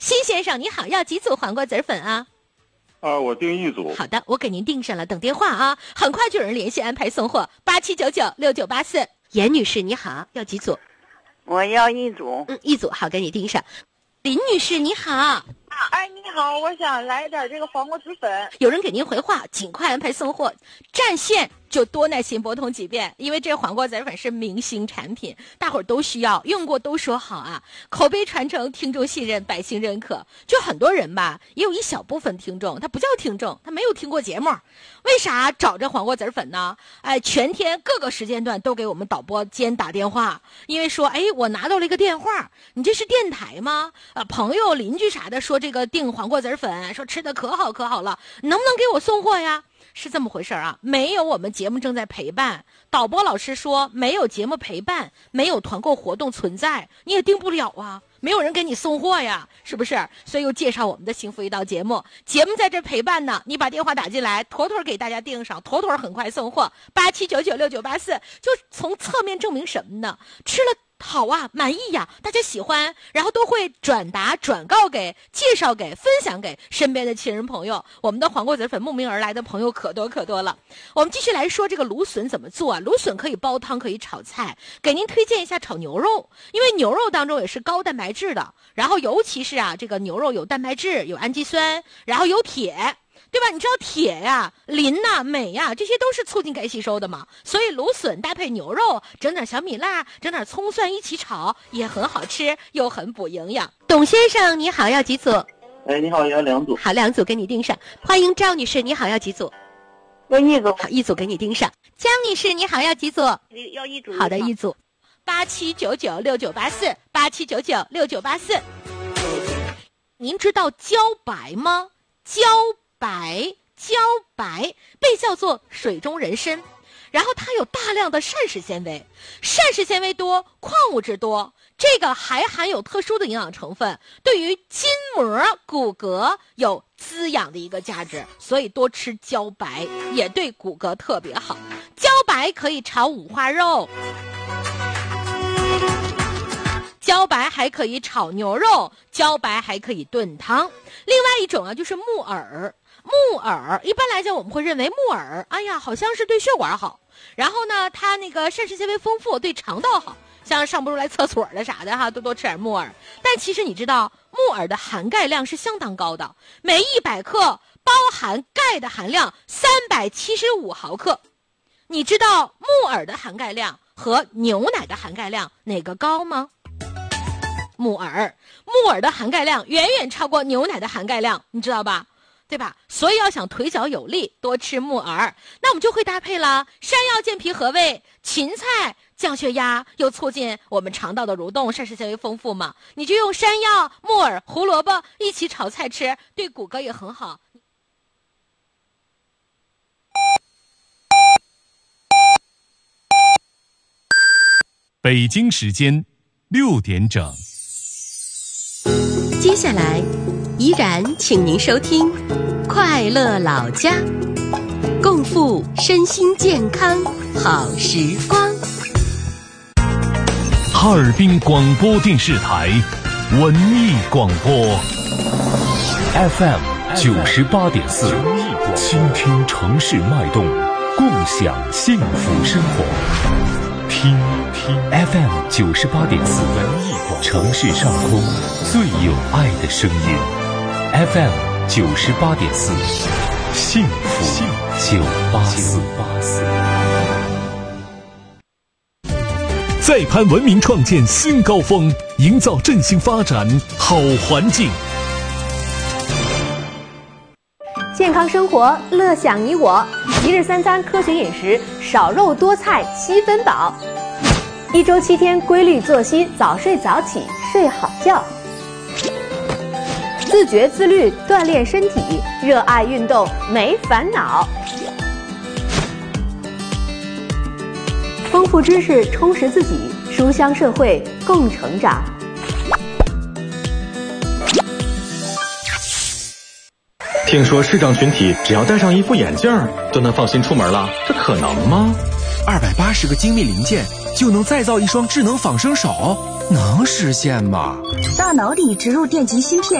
辛先生你好，要几组黄瓜籽粉啊？ 我订1组。 好的，我给您订上了，等电话啊，很快就有人联系安排送货。87996984。严女士你好，要几组？ 我要1组。 1组，好，给你订上。林女士你好。 哎，你好，我想来点这个黄瓜籽粉。 有人给您回话，尽快安排送货，占线就多耐心拨通几遍，因为这黄瓜籽粉是明星产品，大伙儿都需要，用过都说好啊，口碑传承，听众信任，百姓认可。就很多人吧，也有一小部分听众，他不叫听众，他没有听过节目，为啥找这黄瓜籽粉呢？全天各个时间段都给我们导播间打电话，因为说，我拿到了一个电话，你这是电台吗？朋友邻居啥的说这个订黄瓜籽粉，说吃的可好可好了，能不能给我送货呀？是这么回事啊，没有我们节目正在陪伴，导播老师说没有节目陪伴，没有团购活动存在，你也订不了啊，没有人给你送货呀，是不是？所以又介绍我们的幸福一道节目在这陪伴呢，你把电话打进来，妥妥给大家订上，妥妥很快送货。87996984，就从侧面证明什么呢？吃了好啊，满意呀，大家喜欢，然后都会转达、转告给、介绍给、分享给身边的亲人朋友。我们的黄瓜籽粉慕名而来的朋友可多了。我们继续来说这个芦笋怎么做啊？芦笋可以煲汤，可以炒菜，给您推荐一下炒牛肉，因为牛肉当中也是高蛋白质的，然后尤其是这个牛肉有蛋白质，有氨基酸，然后有铁。对吧？你知道铁呀、磷呐、镁呀，这些都是促进钙吸收的嘛。所以芦笋搭配牛肉，整点小米辣，整点葱蒜一起炒，也很好吃，又很补营养。董先生你好，要几组？ 你好，要2组。 好，2组给你订上。欢迎赵女士你好，要几组？ 要1组。 好，1组给你订上。江女士你好，要几组？ 要1组。 好的，1组。87996984 87996984。您知道茭白吗？茭白被叫做水中人参，然后它有大量的膳食纤维，膳食纤维多，矿物质多，这个还含有特殊的营养成分，对于筋膜骨骼有滋养的一个价值，所以多吃茭白也对骨骼特别好。茭白可以炒五花肉，茭白还可以炒牛肉，茭白还可以炖汤。另外一种就是木耳，一般来讲我们会认为木耳好像是对血管好，然后呢它那个膳食纤维丰富，对肠道好，像上不出来厕所的啥的多吃点木耳。但其实你知道木耳的含钙量是相当高的，每100克包含钙的含量375毫克。你知道木耳的含钙量和牛奶的含钙量哪个高吗？木耳的含钙量远远超过牛奶的含钙量，你知道吧？对吧？所以要想腿脚有力，多吃木耳。那我们就会搭配了山药健脾和胃，芹菜降血压，又促进我们肠道的蠕动，膳食纤维丰富嘛。你就用山药、木耳、胡萝卜一起炒菜吃，对骨骼也很好。 北京时间6点整。 接下来依然请您收听快乐老家，共赴身心健康好时光。 哈尔滨广播电视台文艺广播 FM 98.4，倾听城市脉动，共享幸福生活。听 FM 98.4，城市上空最有爱的声音。FM 98.4，幸福984。再攀文明创建新高峰，营造振兴发展好环境。 健康生活，乐享你我。一日3餐科学饮食，少肉多菜7分饱。1周7天规律作息，早睡早起，睡好觉。自觉自律，锻炼身体，热爱运动，没烦恼。丰富知识，充实自己，书香社会，共成长。 听说视障群体只要戴上一副眼镜就能放心出门了，这可能吗？280个精密零件就能再造一双智能仿生手，能实现吗？ 大脑里植入电极芯片，